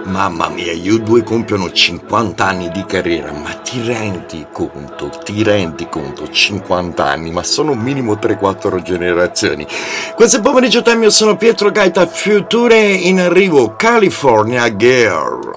Mamma mia, io due compiono 50 anni di carriera, ma ti rendi conto, 50 anni, ma sono un minimo 3-4 generazioni. Questo pomeriggio time, io sono Pietro Gaeta, Future in arrivo, California Girl.